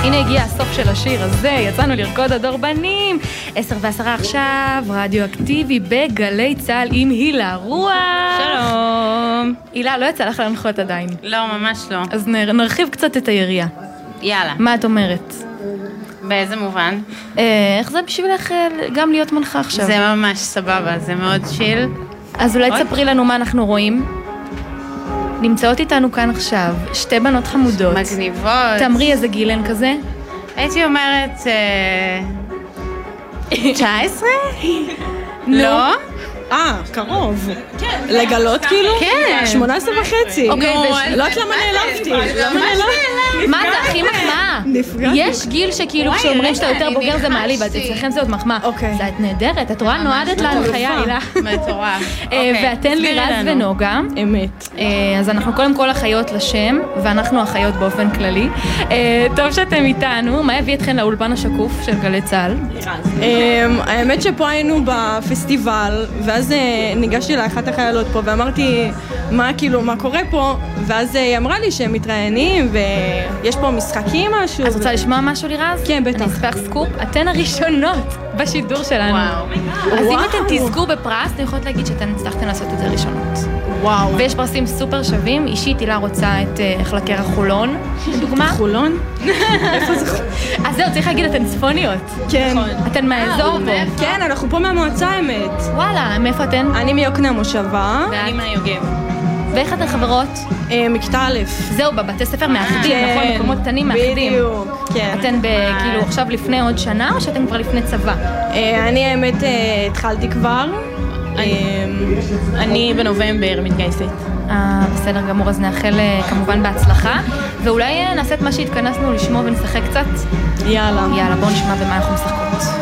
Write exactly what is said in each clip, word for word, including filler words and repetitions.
הנה הגיע הסוף של השיר הזה, יצאנו לרקוד הדורבנים. עשר ועשרה עכשיו, רדיו אקטיבי בגלי צהל עם הילה רוח. שלום. הילה, לא יצא לך להנחות עדיין. לא, ממש לא. אז נרחיב קצת את היריעה. יאללה. מה את אומרת? באיזה מובן? איך זה בשבילך גם להיות מנחה עכשיו? זה ממש סבבה, זה מאוד שיל. אז אולי תספרי לנו מה אנחנו רואים. נמצאות איתנו כאן עכשיו שתי בנות חמודות. מגניבות. תאמרי איזה גילן כזה? הייתי אומרת... תשע עשרה? לא? אה, קרוב. לגלות כאילו? כן. שמונה עשרה וחצי. אוקיי, לא יודעת למה נעלבתי. למה נעלבתי? מה זה הכי מחמאה? נפגעתי. יש גיל שכאילו כשאומרים שאתה יותר בוגר זה מעליב, אז אצלכם זה עוד מחמאה. אוקיי. זה את נהדרת, את רואה נועדת להנחיה, הילה. מטורף. ואתן לירז ונוגה. אמת. אז אנחנו קודם כל אחיות לשם, ואנחנו אחיות באופן כללי. טוב שאתם איתנו. מה הביא אתכן לאולפן השקוף של גלי צהל? האמת שפה היינו בפסטיבל, ואז ניגשתי לאחת החיילות פה ואמרתי מה כאילו מה קורה פה, ואז היא אמרה לי שהם מתראיינים ויש פה משחקים משהו. את רוצה לשמוע משהו לירז? כן, בטח. אני אספר סקופ, אתן הראשונות בשידור שלנו. וואו. אז אם אתן תזכו בפרס, אתם יכולות להגיד שאתן הצלחתן לעשות את זה ראשונות. וואו. ויש פרסים סופר שווים. אישית הילה רוצה את איך לקרח חולון, לדוגמה. חולון? איפה זה חולון? אז זהו, צריך להגיד, אתן צפוניות. כן. אתן מהאזור פה. כן, אנחנו פה מהמועצה האמת. וואלה, מאיפה אתן? אני מיוקנעם מושבה. ואני מהיוגב. ואיך אתן חברות? מכיתה א'. זהו, בבתי ספר מאחדים, נכון? מקומות קטנים מאחדים. בדיוק, כן. אתן כאילו עכשיו לפני עוד שנה, או שאתן כבר לפני צבא? אני האמת התחלתי כבר. אני בנובמבר מתגייסת. אה, בסדר גמור, אז נאחל כמובן בהצלחה, ואולי נעשה את מה שהתכנסנו לשמוע ונשחק קצת. יאללה. יאללה, בואו נשמע במה אנחנו משחקות.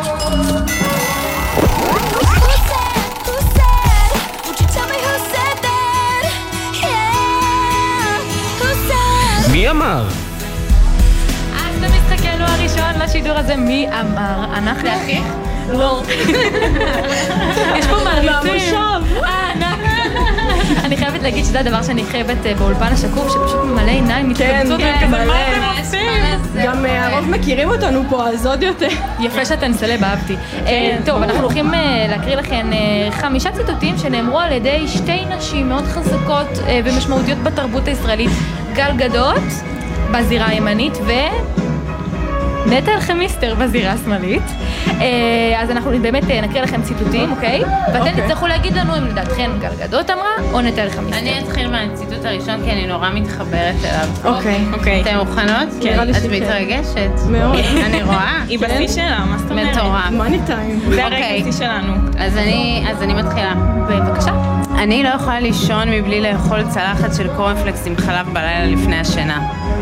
מי אמר? אז במשחקנו הראשון לשידור הזה, מי אמר? אנחנו? זה הכי? לא. יש פה מעריצים. מהמושב. אה, אנחנו. אני חייבת להגיד שזה הדבר שאני חייבת באולפן השקוף, שפשוט מלא עיניים מתקבצות. כן, מלא. מה אתם עושים? גם הרוב מכירים אותנו פה, אז עוד יותר. יפה שאתן סלב, אהבתי. טוב, אנחנו הולכים להקריא לכם חמישה ציטוטים שנאמרו על ידי שתי נשים מאוד חזקות ומשמעותיות בתרבות הישראלית. גל גדות בזירה הימנית ונטע אלחמיסטר בזירה השמאלית. אז אנחנו באמת נקריא לכם ציטוטים, אוקיי? ואתם תצטרכו להגיד לנו אם לדעתכם גל גדות אמרה או נטע אלחמיסטר. אני אתחיל מהציטוט הראשון כי אני נורא מתחברת אליו. אוקיי, אוקיי. אתן מוכנות? כן. את מתרגשת? מאוד. אני רואה. היא בשיא שלה, מה זאת אומרת? מטורף. מאני טיים. זה הרגע בשיא שלנו. אז אני, אז אני מתחילה. בבקשה. אני לא יכולה לישון מבלי לאכול צלחת של קורנפלקס עם חלב בלילה לפני השינה.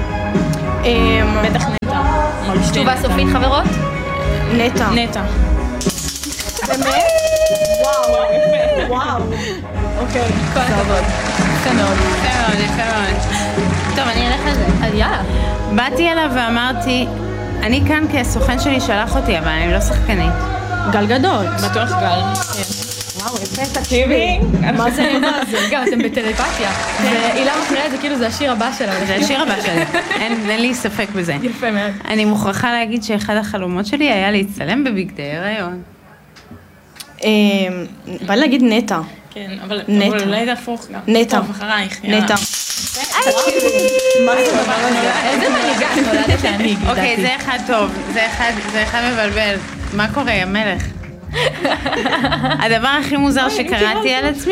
בטח נטע. תשובה סופית, חברות? נטע. נטע. באמת? וואו. וואו. אוקיי. כל הכבוד. יפה מאוד. יפה מאוד, יפה מאוד. טוב, אני אלך על זה. אז יאללה. באתי אליו ואמרתי, אני כאן כי הסוכן שלי שלח אותי, אבל אני לא שחקנית. גל גדות. בטוח גל. וואו, יפה, תקשיבי. מה זה מה זה? גם אתם בטלפתיה. והילה מקריאה את זה כאילו זה השיר הבא שלה. זה השיר הבא שלי, אין לי ספק בזה. יפה מאוד. אני מוכרחה להגיד שאחד החלומות שלי היה להצטלם בבגדי הריון. בא להגיד נטע. כן, אבל נטע. אולי זה הפוך גם. נטע. טוב, אחרייך. נטע. איזה מנהיגה, את נולדת להנהיג. אוקיי, זה אחד טוב, זה אחד, זה אחד מבלבל. מה קורה, המלך? הדבר הכי מוזר שקראתי על עצמי